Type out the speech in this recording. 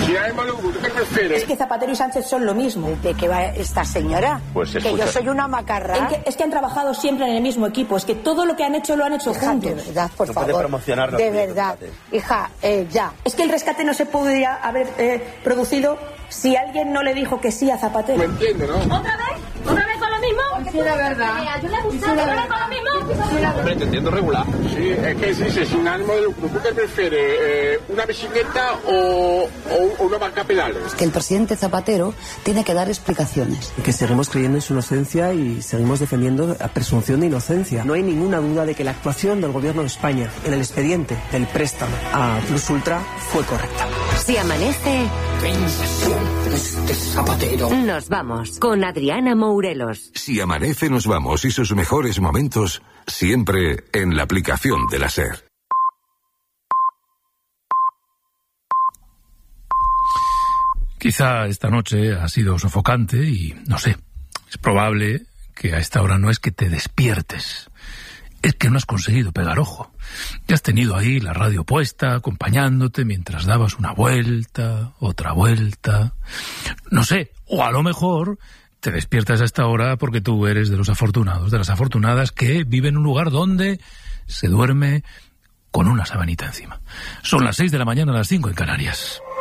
Si hay Maluco, ¿qué prefieres? Es que Zapatero y Sánchez son lo mismo. ¿De qué va esta señora? Pues que yo soy una macarra. Es que han trabajado siempre en el mismo equipo. Es que todo lo que han hecho lo han hecho juntos. De verdad, por no favor. puede promocionarlo. De verdad. Hija, ya. Es que el rescate no se podría haber producido si alguien no le dijo que sí a Zapatero. ¿Me entiende, no? ¿Otra vez? ¿Otra vez con lo mismo? Sí, la verdad. ¿Yo le he gustado otra vez con lo mismo? Hombre, te entiendo regular. Sí, es que dice, sin ánimo de lucro, ¿tú qué prefieres? ¿Una bicicleta o una marca pedales? Que el presidente Zapatero tiene que dar explicaciones. Que seguimos creyendo en su inocencia y seguimos defendiendo la presunción de inocencia. No hay ninguna duda de que la actuación del gobierno de España en el expediente del préstamo a Plus Ultra fue correcta. Si amanece... Este Zapatero. Nos vamos con Adriana Mourelos. Si amanece, nos vamos y sus mejores momentos siempre en la aplicación de la SER. Quizá esta noche ha sido sofocante y, no sé, es probable que a esta hora no es que te despiertes, es que no has conseguido pegar ojo. Ya has tenido ahí la radio puesta, acompañándote mientras dabas una vuelta, otra vuelta. No sé, o a lo mejor te despiertas a esta hora porque tú eres de los afortunados, de las afortunadas que viven en un lugar donde se duerme con una sabanita encima. Son las 6 de la mañana, las 5 en Canarias.